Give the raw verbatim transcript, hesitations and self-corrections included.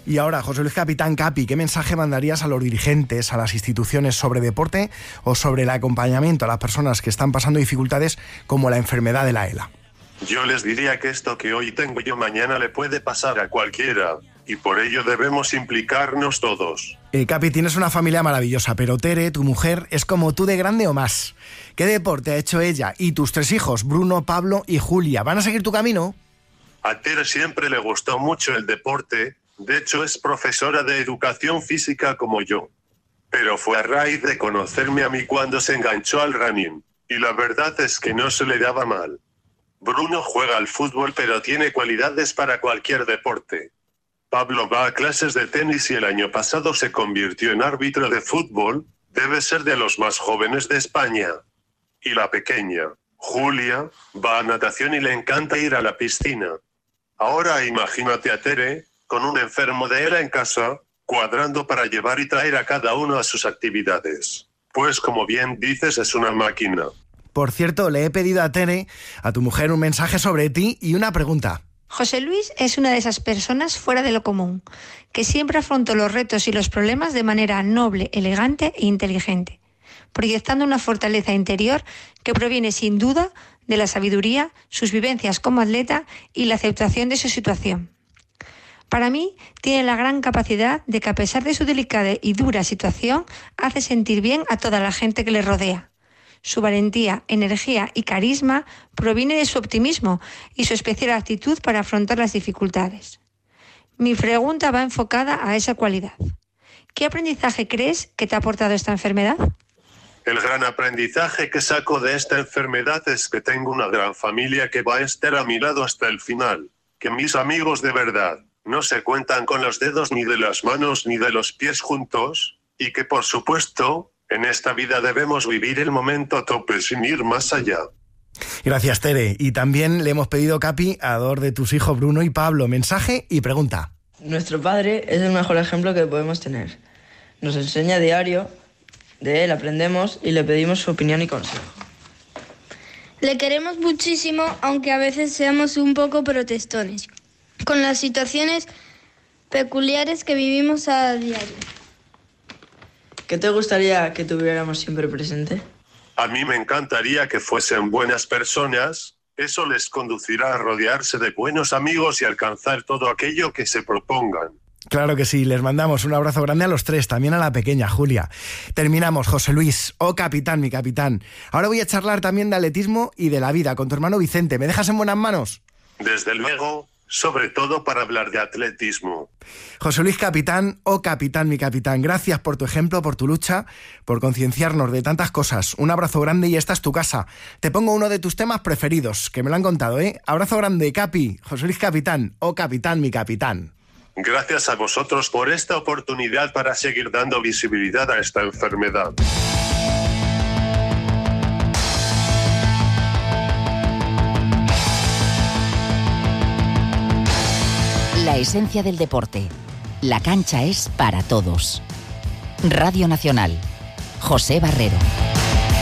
Y ahora, José Luis Capitán, Capi, ¿qué mensaje mandarías a los dirigentes, a las instituciones sobre deporte o sobre el acompañamiento a las personas que están pasando dificultades como la enfermedad de la ELA? Yo les diría que esto que hoy tengo yo mañana le puede pasar a cualquiera, y por ello debemos implicarnos todos. Eh, Capi, tienes una familia maravillosa, pero Tere, tu mujer, es como tú de grande o más. ¿Qué deporte ha hecho ella y tus tres hijos, Bruno, Pablo y Julia? ¿Van a seguir tu camino? A Tere siempre le gustó mucho el deporte, de hecho es profesora de educación física como yo. Pero fue a raíz de conocerme a mí cuando se enganchó al running, y la verdad es que no se le daba mal. Bruno juega al fútbol pero tiene cualidades para cualquier deporte. Pablo va a clases de tenis y el año pasado se convirtió en árbitro de fútbol, debe ser de los más jóvenes de España. Y la pequeña, Julia, va a natación y le encanta ir a la piscina. Ahora imagínate a Tere, con un enfermo de ELA en casa, cuadrando para llevar y traer a cada uno a sus actividades. Pues como bien dices, es una máquina. Por cierto, le he pedido a Tere, a tu mujer, un mensaje sobre ti y una pregunta. José Luis es una de esas personas fuera de lo común, que siempre afrontó los retos y los problemas de manera noble, elegante e inteligente, proyectando una fortaleza interior que proviene sin duda de la sabiduría, sus vivencias como atleta y la aceptación de su situación. Para mí, tiene la gran capacidad de que a pesar de su delicada y dura situación, hace sentir bien a toda la gente que le rodea. Su valentía, energía y carisma proviene de su optimismo y su especial actitud para afrontar las dificultades. Mi pregunta va enfocada a esa cualidad. ¿Qué aprendizaje crees que te ha aportado esta enfermedad? El gran aprendizaje que saco de esta enfermedad es que tengo una gran familia que va a estar a mi lado hasta el final, que mis amigos de verdad no se cuentan con los dedos ni de las manos ni de los pies juntos, y que por supuesto, en esta vida debemos vivir el momento a tope sin ir más allá. Gracias, Tere. Y también le hemos pedido, Capi, a dos de tus hijos, Bruno y Pablo, mensaje y pregunta. Nuestro padre es el mejor ejemplo que podemos tener. Nos enseña a diario, de él aprendemos y le pedimos su opinión y consejo. Le queremos muchísimo, aunque a veces seamos un poco protestones, con las situaciones peculiares que vivimos a diario. ¿Qué te gustaría que tuviéramos siempre presente? A mí me encantaría que fuesen buenas personas, eso les conducirá a rodearse de buenos amigos y alcanzar todo aquello que se propongan. Claro que sí, les mandamos un abrazo grande a los tres, también a la pequeña Julia. Terminamos, José Luis, oh capitán, mi capitán. Ahora voy a charlar también de atletismo y de la vida con tu hermano Vicente. ¿Me dejas en buenas manos? Desde luego, sobre todo para hablar de atletismo. José Luis Capitán, oh capitán, mi capitán, gracias por tu ejemplo, por tu lucha, por concienciarnos de tantas cosas. Un abrazo grande y esta es tu casa. Te pongo uno de tus temas preferidos, que me lo han contado, ¿eh? Abrazo grande, Capi, José Luis Capitán, oh capitán, mi capitán. Gracias a vosotros por esta oportunidad para seguir dando visibilidad a esta enfermedad. La esencia del deporte. La cancha es para todos. Radio Nacional. José Barrero.